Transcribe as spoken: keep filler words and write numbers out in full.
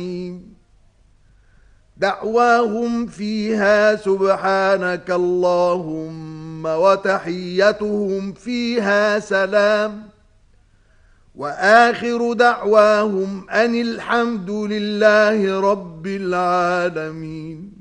دعواهم فيها سبحانك اللهم وتحيتهم فيها سلام وآخر دعواهم أن الحمد لله رب العالمين.